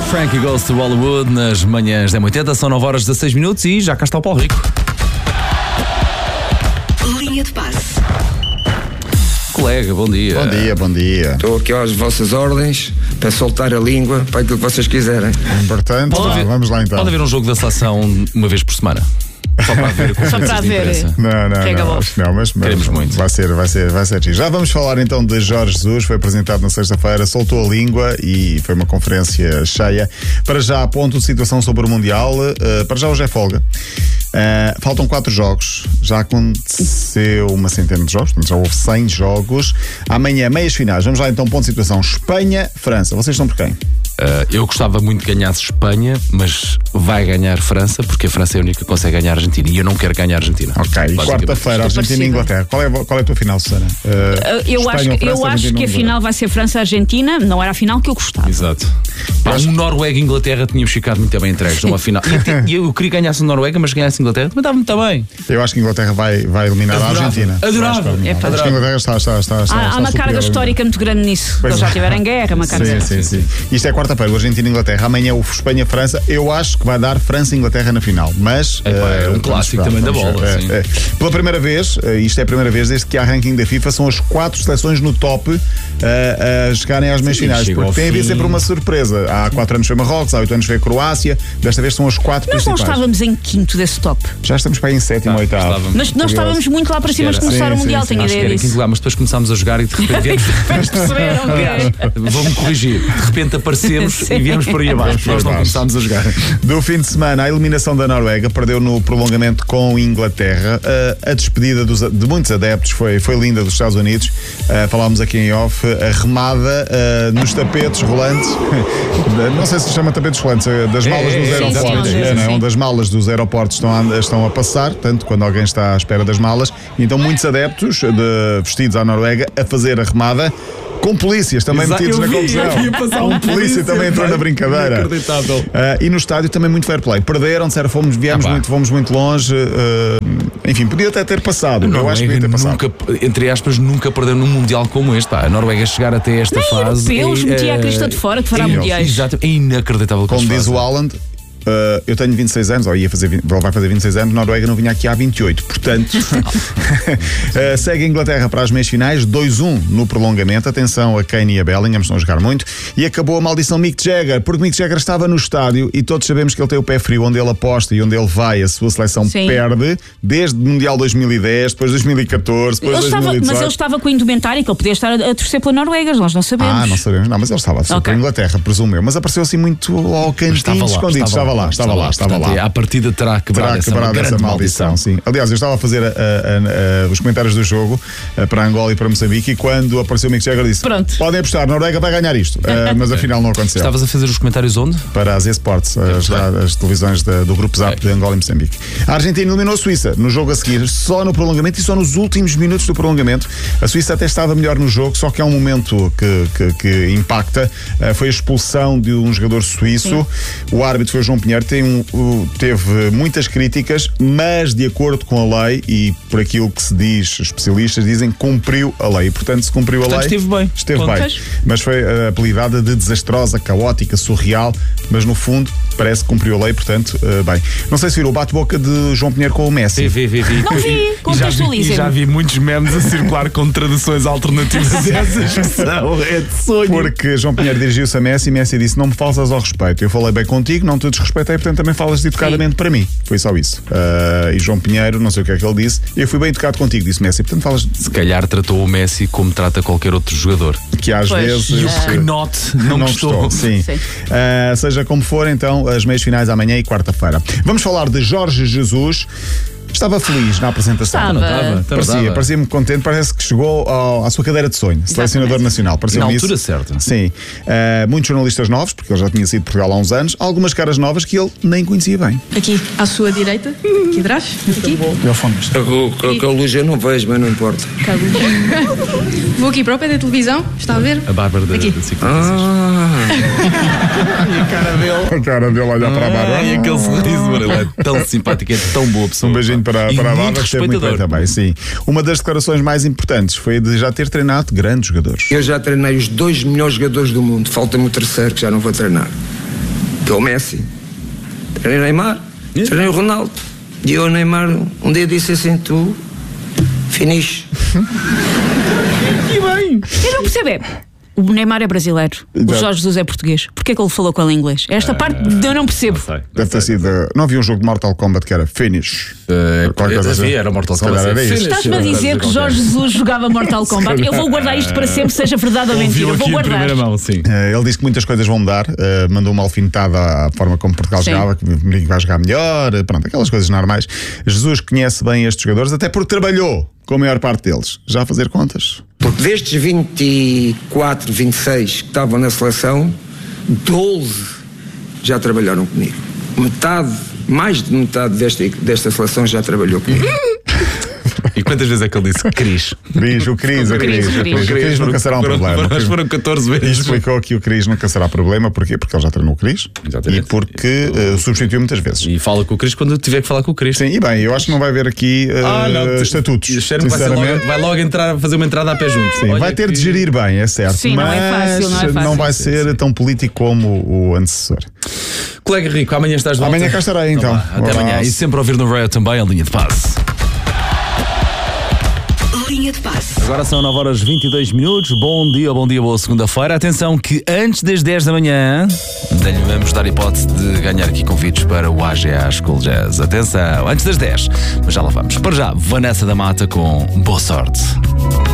Frankie Goes to Hollywood nas manhãs da 80, são 9 horas 16 minutos e já cá está o Paulo Rico. Linha de passe. Colega, bom dia. Bom dia, bom dia. Estou aqui às vossas ordens para soltar a língua para aquilo que vocês quiserem. Importante, vamos lá então. Pode haver um jogo da seleção uma vez por semana? Só para ver Só para ver. Não, acho que não, mas queremos muito. Vai ser giro. Já vamos falar então de Jorge Jesus, foi apresentado na sexta-feira, soltou a língua e foi uma conferência cheia. Para já, ponto de situação sobre o Mundial, para já hoje é folga. Faltam 4 jogos, já aconteceu uma centena de jogos, portanto já houve 100 jogos. Amanhã, meias finais, vamos lá então, ponto de situação: Espanha, França. Vocês estão por quem? Eu gostava muito de ganhar Espanha, mas vai ganhar França, porque a França é a única que consegue ganhar a Argentina e eu não quero ganhar a Argentina. Ok, quarta-feira, Argentina e Inglaterra. Qual é a tua final, Susana? Eu acho que a final vai ser França-Argentina, não era a final que eu gostava. Exato. Noruega e Inglaterra tínhamos ficado muito bem entregues numa final. E eu queria que ganhasse a Noruega, mas ganhasse a Inglaterra também estava muito bem. Eu acho que a Inglaterra vai eliminar a Argentina. Adorável. Acho que a Inglaterra está há uma carga histórica muito grande nisso. Eles já tiveram guerra, uma carga. Sim. Isto é quarta-feira, Argentina e Inglaterra. Amanhã o Espanha-França. Eu acho que vai dar França e Inglaterra na final. Mas é um clássico também da bola. Pela primeira vez, isto é a primeira vez desde que há ranking da FIFA, são as 4 seleções no top a chegarem às meias finais. Porque tem a ver sempre uma surpresa. Há 4 anos foi Marrocos, há 8 anos foi a Croácia. Desta vez são as 4 principais. Nós não estávamos em quinto desse top. Já estamos para aí em 7º ou 8º. Mas nós estávamos muito lá para cima de começar o Mundial, tenho ideia disso. Lugar, mas depois começámos a jogar e de repente viemos. Vou-me corrigir. De repente aparecemos e viemos por aí abaixo. Nós não começámos a jogar. Do fim de semana, a eliminação da Noruega, perdeu no prolongamento com a Inglaterra. A despedida de muitos adeptos foi linda dos Estados Unidos. Falámos aqui em off, a remada nos tapetes rolantes. Não sei se se chama tapetes rolantes, das malas dos aeroportos. Onde as malas dos aeroportos estão a passar, tanto quando alguém está à espera das malas. Então muitos adeptos vestidos à Noruega a fazer a remada, com polícias também metidos na confusão. Um polícia também entrou na brincadeira. Inacreditável. E no estádio também muito fair play. Perderam, disseram, fomos muito longe. Enfim, podia até ter passado. Eu acho que podia ter passado. Entre aspas, nunca perdeu num Mundial como este. A Noruega chegar até esta fase. Europeus metia a crista de fora que fará mundiais. Exato, é inacreditável. Como diz o Haaland. Eu tenho 26 anos, vai fazer 26 anos, Noruega não vinha aqui há 28, portanto segue a Inglaterra para as meias finais, 2-1 no prolongamento. Atenção a Kane e a Bellingham, estão a jogar muito. E acabou a maldição Mick Jagger, porque Mick Jagger estava no estádio e todos sabemos que ele tem o pé frio, onde ele aposta e onde ele vai, a sua seleção perde, desde o Mundial 2010, depois 2014, depois 2018. Mas ele estava com a indumentária, que ele podia estar a torcer pela Noruega, nós não sabemos. Não sabemos, mas ele estava a torcer pela Inglaterra, presumo eu, mas apareceu assim muito ao cantinho escondido. Estava lá. À partida terá quebrado essa maldição. Sim. Aliás, eu estava a fazer os comentários do jogo para Angola e para Moçambique e quando apareceu o Mick Jagger disse: pronto, podem apostar, Noruega vai ganhar isto. Mas afinal não aconteceu. Estavas a fazer os comentários onde? Para as eSports, as televisões do grupo Zap de Angola e Moçambique. A Argentina eliminou a Suíça no jogo a seguir, só no prolongamento e só nos últimos minutos do prolongamento. A Suíça até estava melhor no jogo, só que há um momento que impacta. Foi a expulsão de um jogador suíço. Sim. O árbitro foi o João Pinheiro, teve muitas críticas, mas de acordo com a lei e por aquilo que se diz, os especialistas dizem que cumpriu a lei. Portanto, se cumpriu a lei, esteve bem. Mas foi apelidada de desastrosa, caótica, surreal, mas no fundo parece que cumpriu a lei, portanto, bem. Não sei se viram o bate-boca de João Pinheiro com o Messi. Vi. Não vi, contextualizem. E já vi muitos memes a circular com traduções alternativas dessa expressão. É de sonho. Porque João Pinheiro dirigiu-se a Messi e Messi disse: não me falsas ao respeito. Eu falei bem contigo, não te desrespeitei, portanto também falas educadamente para mim. Foi só isso. E João Pinheiro, não sei o que é que ele disse, eu fui bem educado contigo, disse Messi, portanto falas. Se calhar tratou o Messi como trata qualquer outro jogador. Que às vezes. E o Knote não gostou. Sim. Seja como for, então, as meias finais amanhã e quarta-feira. Vamos falar de Jorge Jesus. Estava feliz na apresentação. Parecia-me contente, parece que chegou à sua cadeira de sonho, selecionador nacional. Na altura certa. Sim. Muitos jornalistas novos, porque ele já tinha sido de Portugal há uns anos, algumas caras novas que ele nem conhecia bem. Aqui, à sua direita, aqui atrás, aqui. Com a luz eu não vejo, mas não importa. Vou aqui para o pé da televisão, está a ver? A Bárbara da A cara dele olhar para a Bárbara. E aquele sorriso, ele é tão simpático, é tão boa pessoa. Um beijinho para a Bárbara, que esteve muito bem também. Sim. Uma das declarações mais importantes foi a de já ter treinado grandes jogadores. Eu já treinei os 2 melhores jogadores do mundo, falta-me o terceiro que já não vou treinar. Que é o Messi. Treinei o Neymar, treinei o Ronaldo. E eu, o Neymar, um dia disse assim: tu, finish. E bem. Eu não percebo. O Neymar é brasileiro, o Jorge Jesus é português. Porquê que ele falou com ele em inglês? Esta parte eu não percebo. Deve ter sido. Não havia um jogo de Mortal Kombat que era Finish. Era Mortal Kombat. Estás-me a dizer que Jorge Jesus jogava Mortal Kombat? Eu vou guardar isto para sempre, seja verdade ou mentira. Eu vou guardar. Mão, sim. Ele disse que muitas coisas vão mudar. Mandou uma alfinetada à forma como Portugal jogava, que vai jogar melhor. Pronto, aquelas coisas normais. Jesus conhece bem estes jogadores, até porque trabalhou com a maior parte deles. Já a fazer contas? Porque destes 24, 26 que estavam na seleção, 12 já trabalharam comigo. Mais de metade desta seleção já trabalhou comigo. E quantas vezes é que ele disse Cris? O Cris nunca será um problema. Mas foram 14 vezes. E explicou que o Cris nunca será problema. Porquê? Porque ele já treinou o Cris. E porque o substituiu muitas vezes. E fala com o Cris quando tiver que falar com o Cris. Sim, e bem, eu acho que não vai haver aqui estatutos. Sinceramente, vai logo fazer uma entrada a pé juntos. Sim, vai ter de gerir bem, é certo. Sim, mas não vai ser tão político como o antecessor. Colega Rico, amanhã estás de volta? Amanhã cá estarei, então. Até amanhã. E sempre a ouvir no Raio também a linha de passe. Agora são 9h22. Bom dia, boa segunda-feira. Atenção que antes das 10 da manhã ainda lhe vamos dar a hipótese de ganhar aqui convites para o AGA School Jazz. Atenção, antes das 10. Mas já lá vamos. Para já, Vanessa da Mata com Boa Sorte.